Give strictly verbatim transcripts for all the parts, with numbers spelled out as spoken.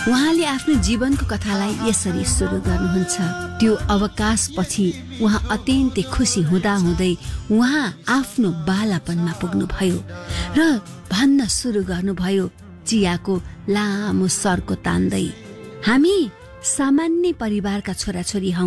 उहाँले आफ्नो जीवनको कथालाई यसरी सुरु गर्नुहुन्छ। त्यो अवकाशपछि उहाँ अत्यन्तै खुसी हुँदा हुँदै उहाँ आफ्नो बालापनमा पुग्नुभयो र भन्न सुरु गर्नुभयो चियाको लामो सर्को तान्दै, हामी सामान्य परिवारका छोराछोरी हौ।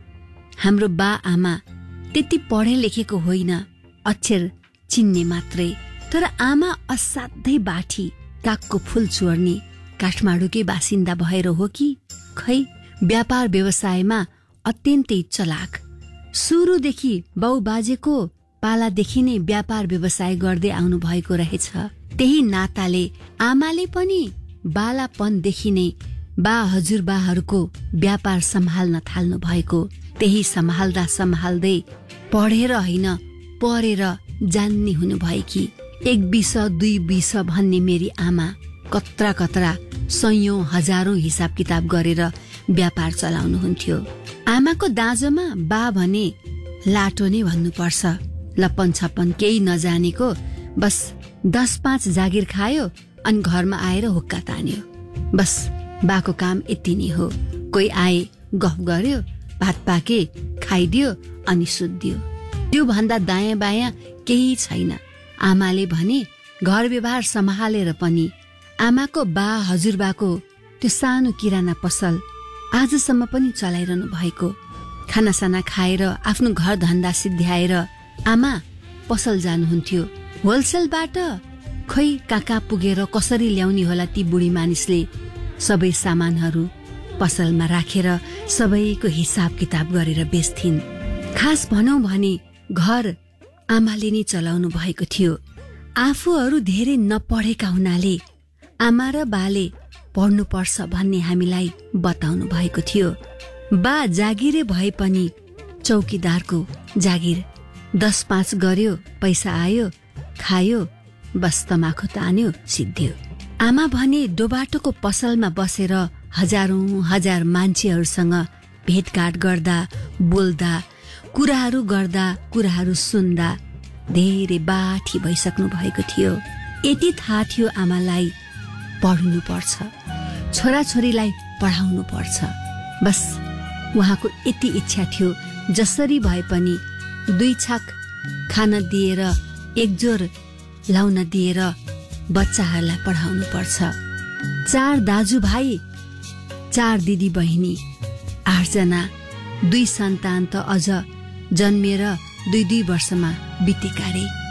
हाम्रो बा आमा त्यति पढे लेखेको होइन, अक्षर चिन्ने मात्रै, तर आमा असाध्यै बाठी, कागको फूल चोर्ने, काठमाडौँकै बासिन्दा भएर हो कि खै व्यापार व्यवसायमा अत्यन्तै चलाक। सुरुदेखि बाउ बाजेको पालादेखि नै व्यापार व्यवसाय गर्दै आउनु भएको रहेछ। त्यही नाताले आमाले पनि बालापनदेखि नै बा हजुरबाहरूको व्यापार सम्हाल्न थाल्नु भएको। त्यही सम्हाल्दा सम्हाल्दै पढेर होइन पढेर जान्ने हुनुभएकी। एक बिस दुई बिस भन्ने मेरी आमा कत्रा कत्रा सयौं हजारौं हिसाब किताब गरेर व्यापार चलाउनुहुन्थ्यो। आमाको दाँजोमा बा भने लाटो नै भन्नुपर्छ। लपन छप्पन केही नजानेको, बस दस पाँच जागिर खायो अनि घरमा आएर हुक्का तान्यो। बस बाको काम यति नै हो। कोही आए गफ गर्यो, भात पाके खाइदियो अनि सुत्दियो। त्यो भन्दा दायाँ बायाँ केही छैन। आमाले भने घर व्यवहार सम्हालेर पनि आमाको बा हजुरबाको त्यो सानो किराना पसल आजसम्म पनि चलाइरहनु भएको। खानासाना खाएर आफ्नो घर धन्दा सिद्ध्याएर आमा पसल जानुहुन्थ्यो। होलसेलबाट खै कहाँ कहाँ पुगेर कसरी ल्याउने होला ती बुढी मानिसले सबै सामानहरू पसलमा राखेर सबैको हिसाब किताब गरेर बेच्थिन्। खास भनौं भने घर आमाले नै चलाउनु भएको थियो। आफूहरू धेरै नपढेका हुनाले आमा र बाले पढ्नुपर्छ भन्ने हामीलाई बताउनु भएको थियो। बा जागिरे भए पनि चौकीदारको जागिर। दस पाँच गर्यो, पैसा आयो, खायो, बस तमाखु तान्यो, सिद्धियो। आमा भने डोबाटोको पसलमा बसेर हजारौं हजार मान्छेहरूसँग भेटघाट गर्दा, बोल्दा, कुराहरू गर्दा, कुराहरू सुन्दा धेरै बाठी भइसक्नु भएको थियो। यति थाहा थियो आमालाई पढ्नु पर्छ, छोराछोरीलाई पढाउनु पर्छ। बस उहाँको यति इच्छा थियो, जसरी भए पनि दुई छाक खान दिएर, एकजोर लाउन दिएर बच्चाहरूलाई पढाउनु पर्छ। चार दाजुभाइ, चार दिदी बहिनी, आठजना, दुई सन्तान त अझ जन्मिएर दुई दुई वर्षमा बितेका रे।